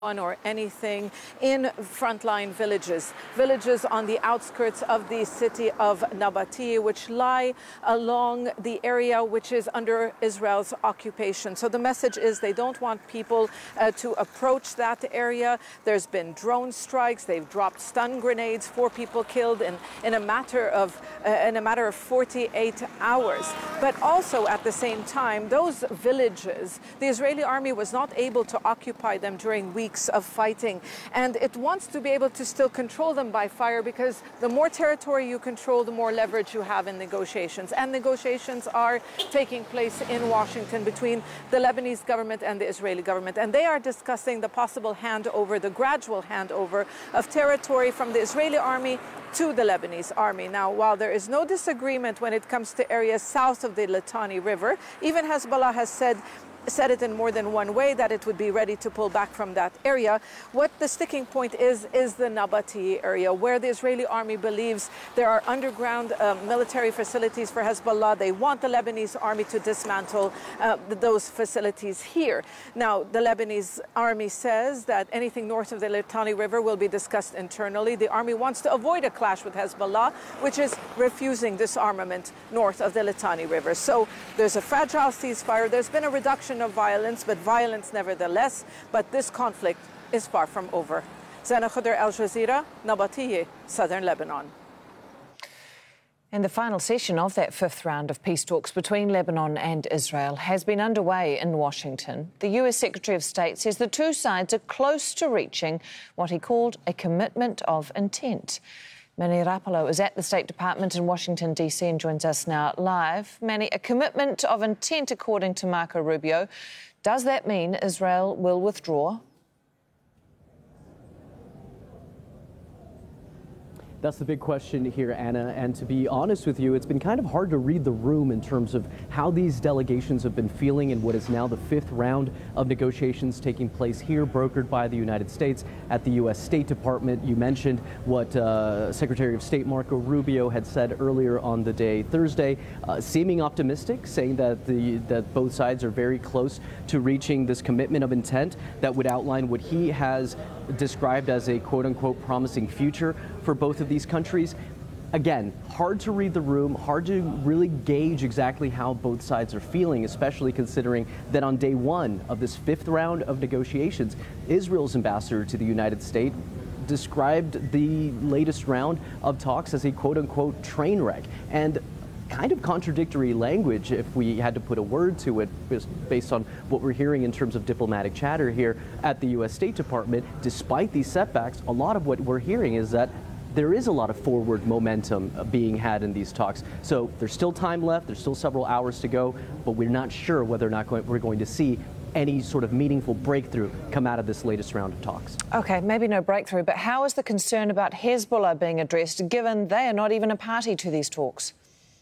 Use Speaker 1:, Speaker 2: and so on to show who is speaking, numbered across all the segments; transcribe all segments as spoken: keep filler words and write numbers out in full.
Speaker 1: or anything in frontline villages, villages on the outskirts of the city of Nabatea, which lie along the area which is under Israel's occupation. So the message is they don't want people uh, to approach that area. There's been drone strikes. They've dropped stun grenades. Four people killed in, in a matter of uh, in a matter of forty-eight hours. But also at the same time, those villages, the Israeli army was not able to occupy them during weeks of fighting, and it wants to be able to still control them by fire, because the more territory you control, the more leverage you have in negotiations. And negotiations are taking place in Washington between the Lebanese government and the Israeli government, and they are discussing the possible handover, the gradual handover of territory from the Israeli army to the Lebanese army. Now, while there is no disagreement when it comes to areas south of the Litani River, even Hezbollah has said said it in more than one way that it would be ready to pull back from that area. What the sticking point is, is the Nabatea area, where the Israeli army believes there are underground uh, military facilities for Hezbollah. They want the Lebanese army to dismantle uh, those facilities here. Now, the Lebanese army says that anything north of the Litani River will be discussed internally. The army wants to avoid a clash with Hezbollah, which is refusing disarmament north of the Litani River. So there's a fragile ceasefire. There's been a reduction of violence, but violence nevertheless. But this conflict is far from over. Zana Khuder, Al Jazeera, Nabatea, southern Lebanon.
Speaker 2: And the final session of that fifth round of peace talks between Lebanon and Israel has been underway in Washington. The U S Secretary of State says the two sides are close to reaching what he called a commitment of intent. Manny Rapallo is at the State Department in Washington, D C and joins us now live. Manny, a commitment of intent according to Marco Rubio. Does that mean Israel will withdraw?
Speaker 3: That's the big question here, Anna. And to be honest with you, it's been kind of hard to read the room in terms of how these delegations have been feeling in what is now the fifth round of negotiations taking place here, brokered by the United States at the U S State Department. You mentioned what uh, Secretary of State Marco Rubio had said earlier on the day, Thursday, uh, seeming optimistic, saying that the that both sides are very close to reaching this commitment of intent that would outline what he has described as a quote-unquote promising future for both of these countries. Again, hard to read the room, hard to really gauge exactly how both sides are feeling, especially considering that on day one of this fifth round of negotiations, Israel's ambassador to the United States described the latest round of talks as a quote-unquote train wreck. And kind of contradictory language, if we had to put a word to it, based on what we're hearing in terms of diplomatic chatter here at the U S State Department. Despite these setbacks, a lot of what we're hearing is that there is a lot of forward momentum being had in these talks. So there's still time left, there's still several hours to go, but we're not sure whether or not we're going to see any sort of meaningful breakthrough come out of this latest round of talks.
Speaker 2: Okay, maybe no breakthrough, but how is the concern about Hezbollah being addressed, given they are not even a party to these talks?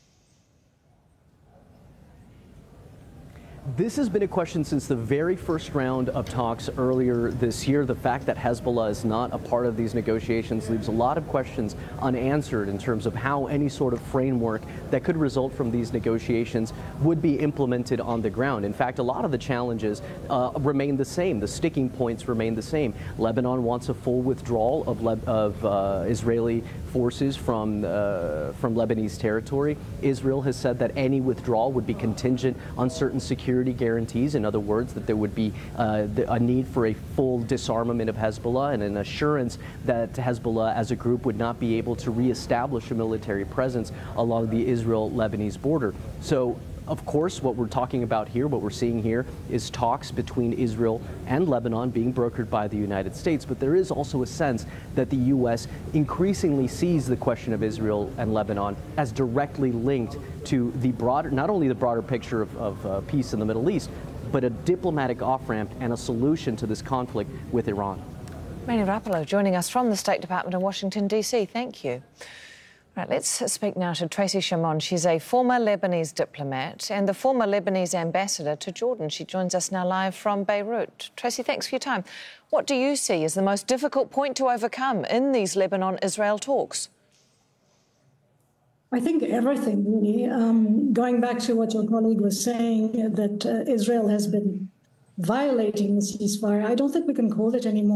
Speaker 3: This has been a question since the very first round of talks earlier this year. The fact that Hezbollah is not a part of these negotiations leaves a lot of questions unanswered in terms of how any sort of framework that could result from these negotiations would be implemented on the ground. In fact, a lot of the challenges uh, remain the same. The sticking points remain the same. Lebanon wants a full withdrawal of, Le- of uh, Israeli forces from uh, from Lebanese territory. Israel has said that any withdrawal would be contingent on certain security guarantees. In other words, that there would be uh, the, a need for a full disarmament of Hezbollah and an assurance that Hezbollah as a group would not be able to reestablish a military presence along the Israel-Lebanese border. So, of course, what we're talking about here, what we're seeing here, is talks between Israel and Lebanon being brokered by the United States. But there is also a sense that the U S increasingly sees the question of Israel and Lebanon as directly linked to the broader, not only the broader picture of, of uh, peace in the Middle East, but a diplomatic off-ramp and a solution to this conflict with Iran.
Speaker 2: Manny Rapallo joining us from the State Department in Washington, D C. Thank you. Right, let's speak now to Tracy Chamon. She's a former Lebanese diplomat and the former Lebanese ambassador to Jordan. She joins us now live from Beirut. Tracy, thanks for your time. What do you see as the most difficult point to overcome in these Lebanon-Israel talks?
Speaker 4: I think everything, really. Um, going back to what your colleague was saying, that uh, Israel has been violating the ceasefire, I don't think we can call it anymore